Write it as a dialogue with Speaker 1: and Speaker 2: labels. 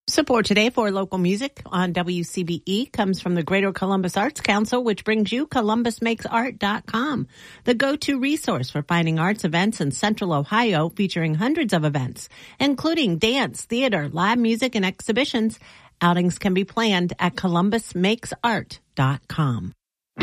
Speaker 1: Support today for local music on WCBE comes from the Greater Columbus Arts Council, which brings you ColumbusMakesArt.com, the go-to resource for finding arts events in Central Ohio, featuring hundreds of events, including dance, theater, live music, and exhibitions. Outings can be planned at ColumbusMakesArt.com.